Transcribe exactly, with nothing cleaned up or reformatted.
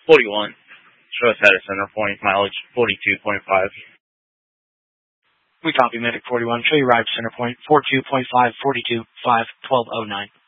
forty-one. Show us at a center point, mileage forty-two point five. We copy Medic forty-one. Show you ride center point, forty-two point five, forty-two, five, twelve oh nine.